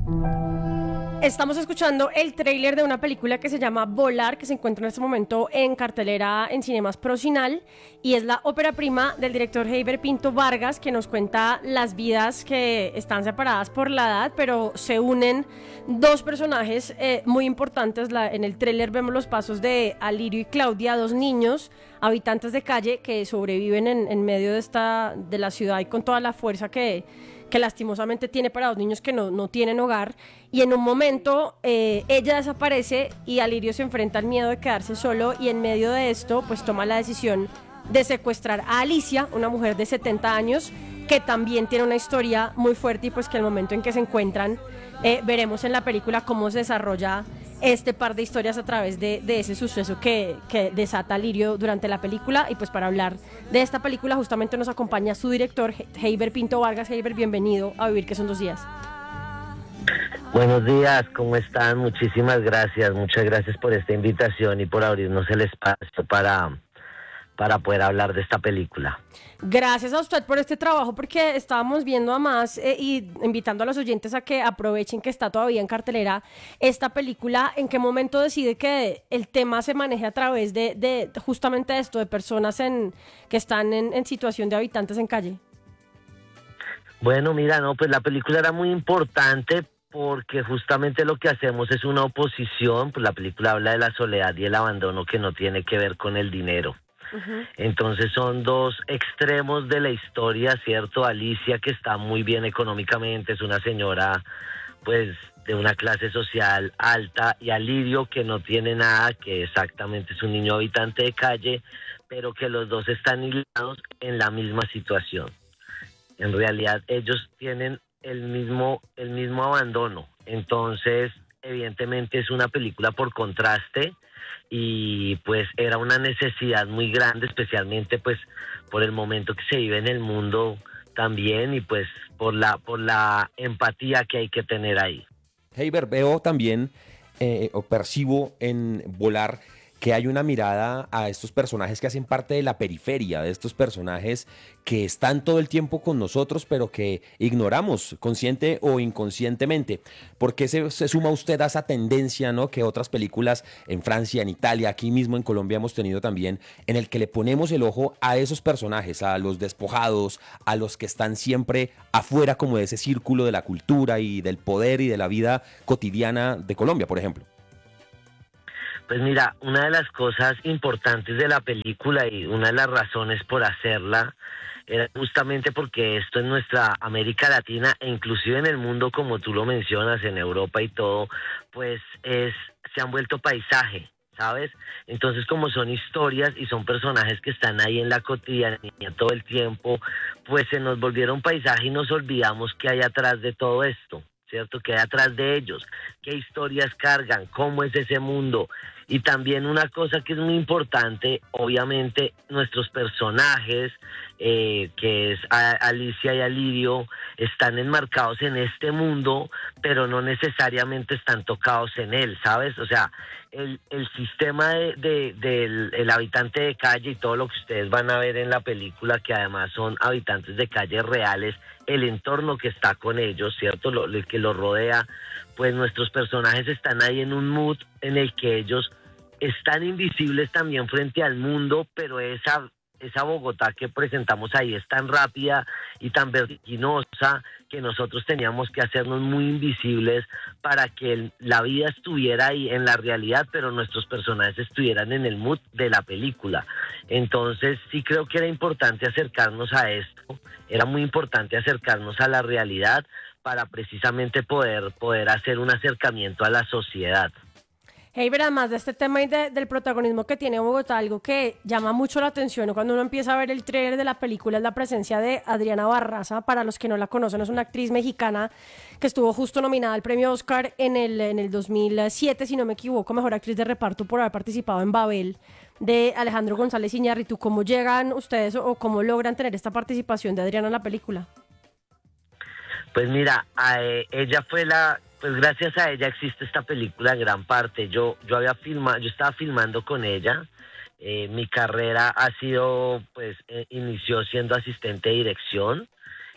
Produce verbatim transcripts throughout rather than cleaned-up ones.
Estamos escuchando el tráiler de una película que se llama Volar, que se encuentra en este momento en cartelera en Cinemas Procinal, y es la ópera prima del director Heiber Pinto Vargas, que nos cuenta las vidas que están separadas por la edad, pero se unen dos personajes eh, muy importantes. La, en el tráiler vemos los pasos de Alirio y Claudia, dos niños habitantes de calle que sobreviven en, en medio de, esta, de la ciudad y con toda la fuerza que... que lastimosamente tiene para los niños que no, no tienen hogar, y en un momento eh, ella desaparece y Alirio se enfrenta al miedo de quedarse solo, y en medio de esto pues toma la decisión de secuestrar a Alicia, una mujer de setenta años que también tiene una historia muy fuerte, y pues que al momento en que se encuentran eh, veremos en la película cómo se desarrolla este par de historias a través de, de ese suceso que, que desata Alirio durante la película. Y pues para hablar de esta película justamente nos acompaña su director, Heiber Pinto Vargas. Heiber, bienvenido a Vivir que son dos días. Buenos días, ¿cómo están? Muchísimas gracias, muchas gracias por esta invitación y por abrirnos el espacio para, para poder hablar de esta película. Gracias a usted por este trabajo, porque estábamos viendo además eh, y invitando a los oyentes a que aprovechen que está todavía en cartelera esta película. ¿En qué momento decide que el tema se maneje a través de, de justamente esto, de personas en, que están en, en situación de habitantes en calle? Bueno, mira, no, pues la película era muy importante porque justamente lo que hacemos es una oposición. Pues la película habla de la soledad y el abandono, que no tiene que ver con el dinero. Uh-huh. Entonces son dos extremos de la historia, ¿cierto? Alicia, que está muy bien económicamente, es una señora pues de una clase social alta, y Alirio, que no tiene nada, que exactamente es un niño habitante de calle, pero que los dos están hilados en la misma situación. En realidad ellos tienen el mismo, el mismo abandono. Entonces evidentemente es una película por contraste, y pues era una necesidad muy grande, especialmente pues por el momento que se vive en el mundo también, y pues por la por la empatía que hay que tener ahí. Heiber, veo también eh, o percibo en Volar que hay una mirada a estos personajes que hacen parte de la periferia, de estos personajes que están todo el tiempo con nosotros, pero que ignoramos, consciente o inconscientemente. ¿Por qué se, se suma usted a esa tendencia, ¿no?, que otras películas en Francia, en Italia, aquí mismo en Colombia hemos tenido también, en el que le ponemos el ojo a esos personajes, a los despojados, a los que están siempre afuera como de ese círculo de la cultura y del poder y de la vida cotidiana de Colombia, por ejemplo? Pues mira, una de las cosas importantes de la película y una de las razones por hacerla era justamente porque esto en nuestra América Latina e inclusive en el mundo, como tú lo mencionas, en Europa y todo, pues es se han vuelto paisaje, ¿sabes? Entonces, como son historias y son personajes que están ahí en la cotidianidad todo el tiempo, pues se nos volvieron paisaje y nos olvidamos qué hay atrás de todo esto, ¿cierto? ¿Qué hay atrás de ellos? ¿Qué historias cargan? ¿Cómo es ese mundo? Y también una cosa que es muy importante, obviamente nuestros personajes, eh, que es a, Alicia y Alirio, están enmarcados en este mundo, pero no necesariamente están tocados en él, ¿sabes? O sea, el, el sistema de, de, del el habitante de calle y todo lo que ustedes van a ver en la película, que además son habitantes de calles reales, el entorno que está con ellos, ¿cierto? Lo, lo que los rodea, pues nuestros personajes están ahí en un mood en el que ellos están invisibles también frente al mundo, pero esa, esa Bogotá que presentamos ahí es tan rápida y tan vertiginosa que nosotros teníamos que hacernos muy invisibles para que el, la vida estuviera ahí en la realidad, pero nuestros personajes estuvieran en el mood de la película. Entonces sí creo que era importante acercarnos a esto, era muy importante acercarnos a la realidad para precisamente poder, poder hacer un acercamiento a la sociedad. Heiber, además de este tema y de, del protagonismo que tiene Bogotá, algo que llama mucho la atención cuando uno empieza a ver el tráiler de la película es la presencia de Adriana Barraza. Para los que no la conocen, es una actriz mexicana que estuvo justo nominada al premio Oscar en el, en el dos mil siete, si no me equivoco, mejor actriz de reparto por haber participado en Babel, de Alejandro González Iñárritu. ¿Cómo llegan ustedes o cómo logran tener esta participación de Adriana en la película? Pues mira, a, eh, ella fue la... Pues gracias a ella existe esta película en gran parte. Yo yo había filmado, yo estaba filmando con ella. Eh, mi carrera ha sido, pues, eh, inició siendo asistente de dirección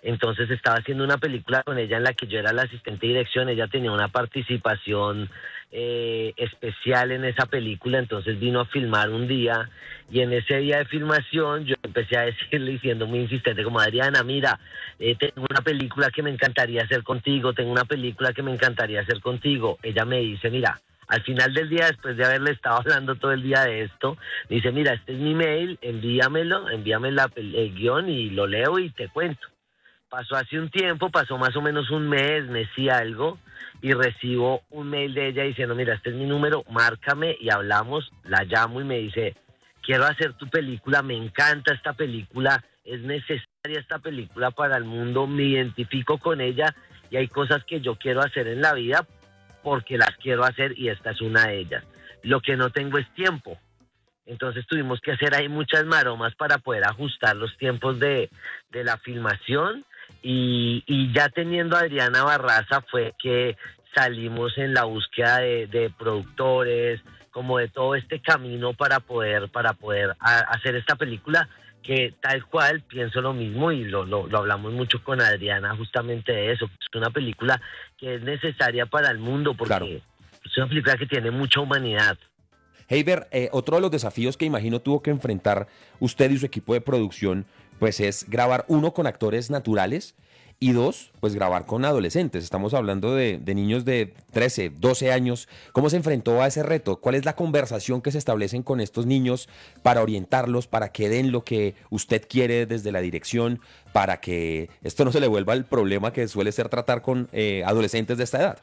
Entonces estaba haciendo una película con ella en la que yo era la asistente de dirección, ella tenía una participación eh, especial en esa película, entonces vino a filmar un día, y en ese día de filmación yo empecé a decirle, siendo muy insistente, como Adriana, mira, eh, tengo una película que me encantaría hacer contigo, tengo una película que me encantaría hacer contigo. Ella me dice, mira, al final del día, después de haberle estado hablando todo el día de esto, me dice, mira, este es mi mail, envíamelo, envíame la, el guión y lo leo y te cuento. Pasó hace un tiempo, pasó más o menos un mes, mes y algo, y recibo un mail de ella diciendo, mira, este es mi número, márcame y hablamos. La llamo y me dice, quiero hacer tu película, me encanta esta película, es necesaria esta película para el mundo, me identifico con ella y hay cosas que yo quiero hacer en la vida porque las quiero hacer y esta es una de ellas. Lo que no tengo es tiempo. Entonces tuvimos que hacer ahí muchas maromas para poder ajustar los tiempos de, de la filmación. Y, y ya teniendo a Adriana Barraza fue que salimos en la búsqueda de, de productores, como de todo este camino para poder, para poder a, hacer esta película, que tal cual pienso lo mismo y lo, lo, lo hablamos mucho con Adriana justamente de eso. Es una película que es necesaria para el mundo porque claro, es una película que tiene mucha humanidad. Heiber, eh, otro de los desafíos que imagino tuvo que enfrentar usted y su equipo de producción, pues es grabar, uno, con actores naturales, y dos, pues grabar con adolescentes. Estamos hablando de, de niños de trece, doce años. ¿Cómo se enfrentó a ese reto? ¿Cuál es la conversación que se establecen con estos niños para orientarlos, para que den lo que usted quiere desde la dirección, para que esto no se le vuelva el problema que suele ser tratar con eh, adolescentes de esta edad?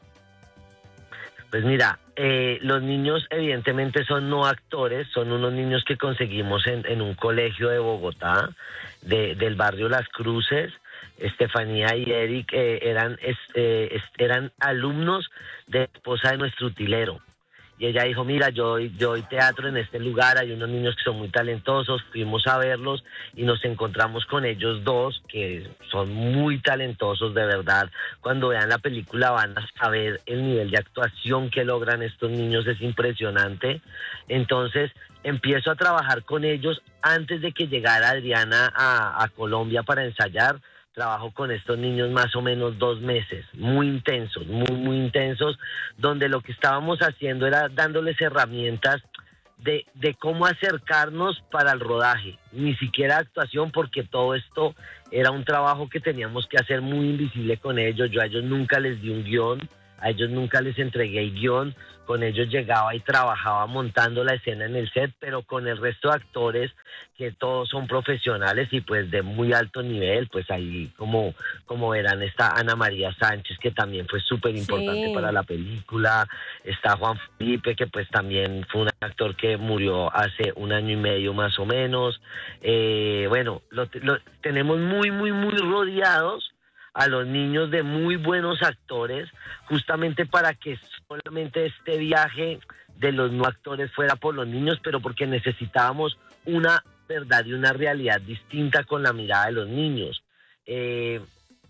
Pues mira, eh, los niños evidentemente son no actores, son unos niños que conseguimos en, en un colegio de Bogotá, de, del barrio Las Cruces. Estefanía y Eric eh, eran, es, eh, eran alumnos de esposa de nuestro utilero. Y ella dijo, mira, yo doy, yo doy teatro en este lugar, hay unos niños que son muy talentosos, fuimos a verlos y nos encontramos con ellos dos, que son muy talentosos de verdad. Cuando vean la película van a saber el nivel de actuación que logran estos niños, es impresionante. Entonces empiezo a trabajar con ellos antes de que llegara Adriana a, a Colombia para ensayar. Trabajo con estos niños más o menos dos meses, muy intensos, muy, muy intensos, donde lo que estábamos haciendo era dándoles herramientas de, de cómo acercarnos para el rodaje, ni siquiera actuación, porque todo esto era un trabajo que teníamos que hacer muy invisible con ellos. Yo a ellos nunca les di un guión, a ellos nunca les entregué el guión, con ellos llegaba y trabajaba montando la escena en el set, pero con el resto de actores, que todos son profesionales y pues de muy alto nivel, pues ahí como, como verán está Ana María Sánchez, que también fue súper importante sí. para la película, está Juan Felipe, que pues también fue un actor que murió hace un año y medio más o menos. Eh, bueno, lo, lo tenemos muy, muy, muy rodeados a los niños de muy buenos actores, justamente para que solamente este viaje de los no actores fuera por los niños, pero porque necesitábamos una verdad y una realidad distinta con la mirada de los niños. Eh,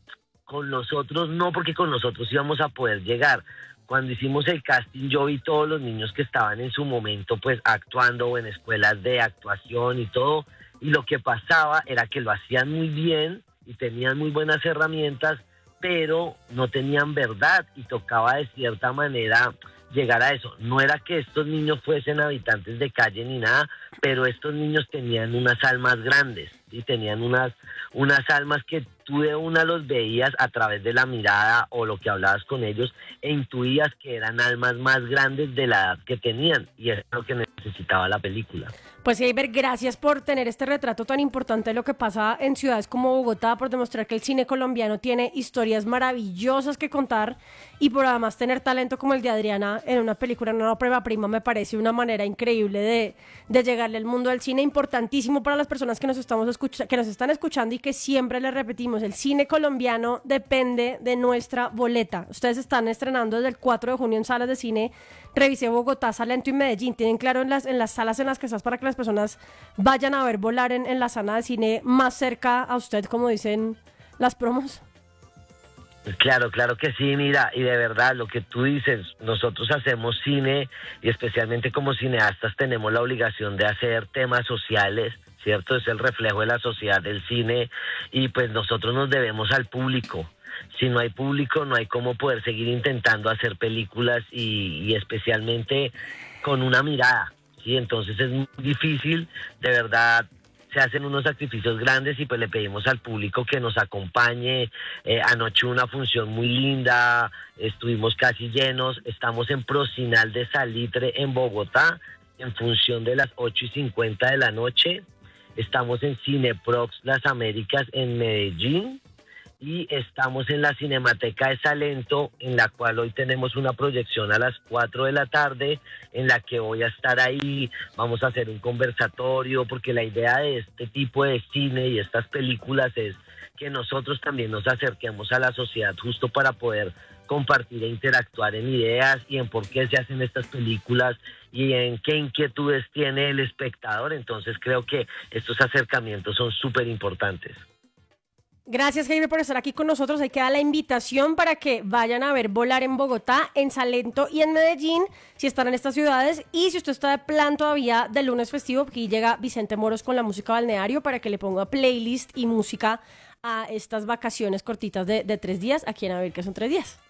con nosotros no, porque con nosotros íbamos a poder llegar. Cuando hicimos el casting yo vi todos los niños que estaban en su momento pues actuando o en escuelas de actuación y todo, y lo que pasaba era que lo hacían muy bien y tenían muy buenas herramientas, pero no tenían verdad y tocaba de cierta manera llegar a eso. No era que estos niños fuesen habitantes de calle ni nada, pero estos niños tenían unas almas grandes y tenían unas, unas almas que tú de una los veías a través de la mirada o lo que hablabas con ellos e intuías que eran almas más grandes de la edad que tenían, y eso es lo que necesitaba la película. Pues Heiber, gracias por tener este retrato tan importante de lo que pasa en ciudades como Bogotá, por demostrar que el cine colombiano tiene historias maravillosas que contar y por además tener talento como el de Adriana en una película, en una prueba prima, me parece una manera increíble de, de llegarle al mundo del cine, importantísimo para las personas que nos, estamos escucha- que nos están escuchando y que siempre les repetimos, el cine colombiano depende de nuestra boleta. Ustedes están estrenando desde el cuatro de junio en salas de cine. Revisé Bogotá, Salento y Medellín. Tienen claro en las, en las salas en las que estás para que las personas vayan a ver Volar en, en la sala de cine más cerca a usted, como dicen las promos. Claro, claro que sí, mira, y de verdad lo que tú dices, nosotros hacemos cine y especialmente como cineastas tenemos la obligación de hacer temas sociales, ¿cierto? Es el reflejo de la sociedad del cine y pues nosotros nos debemos al público. Si no hay público, no hay cómo poder seguir intentando hacer películas y, y especialmente con una mirada, ¿sí? Entonces es muy difícil, de verdad. Se hacen unos sacrificios grandes y pues le pedimos al público que nos acompañe. Eh, anoche una función muy linda, estuvimos casi llenos, estamos en Procinal de Salitre en Bogotá, en función de las ocho y cincuenta de la noche, estamos en Cineprox Las Américas en Medellín, y estamos en la Cinemateca de Salento, en la cual hoy tenemos una proyección a las cuatro de la tarde, en la que voy a estar ahí, vamos a hacer un conversatorio, porque la idea de este tipo de cine y estas películas es que nosotros también nos acerquemos a la sociedad justo para poder compartir e interactuar en ideas y en por qué se hacen estas películas y en qué inquietudes tiene el espectador. Entonces creo que estos acercamientos son súper importantes. Gracias, Heiber, por estar aquí con nosotros. Ahí queda la invitación para que vayan a ver Volar en Bogotá, en Salento y en Medellín, si están en estas ciudades. Y si usted está de plan todavía del lunes festivo, aquí llega Vicente Moros con la música balneario para que le ponga playlist y música a estas vacaciones cortitas de, de tres días. Aquí en A ver, que son tres días.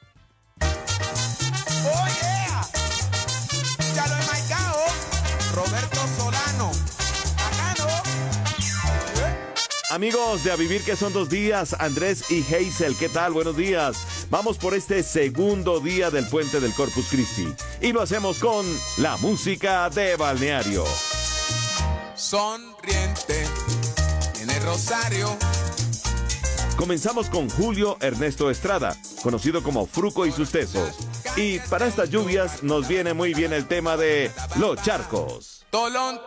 ¡Oh, yeah! Ya lo he marcado. Roberto Solano. Bacano. Amigos de A Vivir que son dos días, Andrés y Hazel, ¿qué tal? Buenos días. Vamos por este segundo día del Puente del Corpus Christi y lo hacemos con la música de balneario. Sonriente en el Rosario. Comenzamos con Julio Ernesto Estrada, conocido como Fruco y sus tesos. Y para estas lluvias nos viene muy bien el tema de Los Charcos. Tolón,